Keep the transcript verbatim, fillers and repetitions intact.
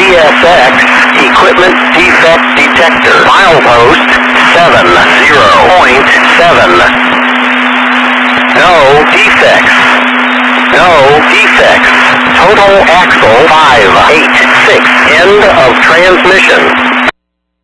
S X Equipment Defect Detector. Milepost seven zero point seven. No defects. No defects. Total axle five eight six. End of transmission.